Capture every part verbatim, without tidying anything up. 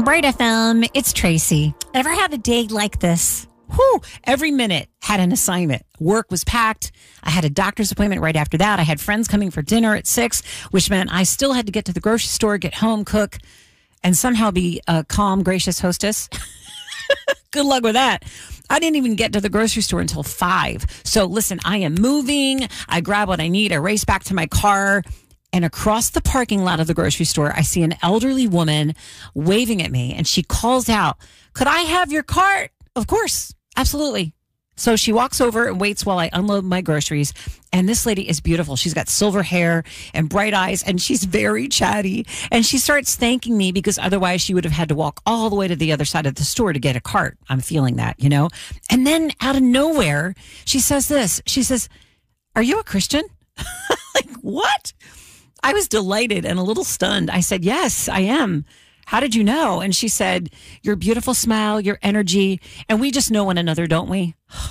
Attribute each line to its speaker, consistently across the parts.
Speaker 1: Bright F M, it's Tracy. Ever had a day like this? Whew, every minute had an assignment. Work was packed. I had a doctor's appointment right after that. I had friends coming for dinner at six, which meant I still had to get to the grocery store, get home, cook, and somehow be a calm, gracious hostess. Good luck with that. I didn't even get to the grocery store until five. So listen, I am moving. I grab what I need. I race back to my car. And across the parking lot of the grocery store, I see an elderly woman waving at me. And she calls out, "Could I have your cart?" Of course. Absolutely. So she walks over and waits while I unload my groceries. And this lady is beautiful. She's got silver hair and bright eyes, and she's very chatty. And she starts thanking me because otherwise she would have had to walk all the way to the other side of the store to get a cart. I'm feeling that, you know. And then out of nowhere, she says this. She says, "Are you a Christian?" Like, what? I was delighted and a little stunned. I said, "Yes, I am. How did you know?" And she said, "Your beautiful smile, your energy, and we just know one another, don't we?"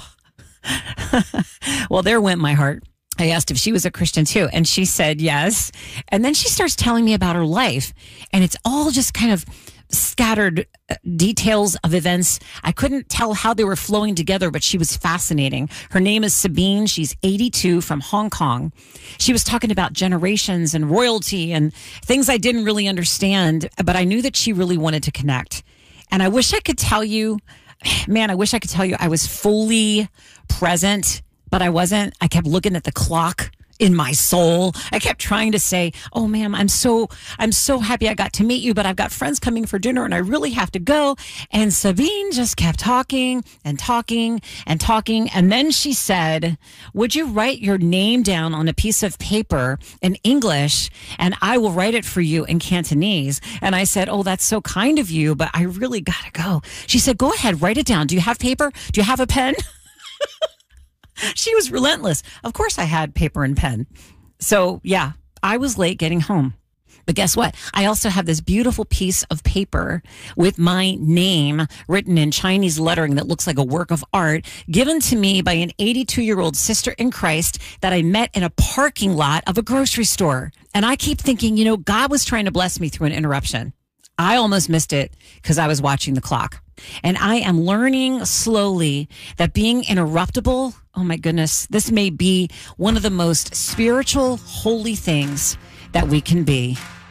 Speaker 1: Well, there went my heart. I asked if she was a Christian too, and she said yes. And then she starts telling me about her life, and it's all just kind of scattered details of events. I couldn't tell how they were flowing together, but she was fascinating. Her name is Sabine. She's eighty-two, from Hong Kong. She was talking about generations and royalty and things I didn't really understand, but I knew that she really wanted to connect. And I wish I could tell you, man, I wish I could tell you I was fully present, but I wasn't. I kept looking at the clock in my soul. I kept trying to say, "Oh, ma'am, I'm so, I'm so happy I got to meet you, but I've got friends coming for dinner and I really have to go." And Sabine just kept talking and talking and talking. And then she said, "Would you write your name down on a piece of paper in English and I will write it for you in Cantonese?" And I said, "Oh, that's so kind of you, but I really gotta go." She said, "Go ahead, write it down. Do you have paper? Do you have a pen?" She was relentless. Of course I had paper and pen. So yeah, I was late getting home. But guess what? I also have this beautiful piece of paper with my name written in Chinese lettering that looks like a work of art, given to me by an eighty-two-year-old sister in Christ that I met in a parking lot of a grocery store. And I keep thinking, you know, God was trying to bless me through an interruption. I almost missed it because I was watching the clock. And I am learning slowly that being interruptible, oh my goodness, this may be one of the most spiritual, holy things that we can be.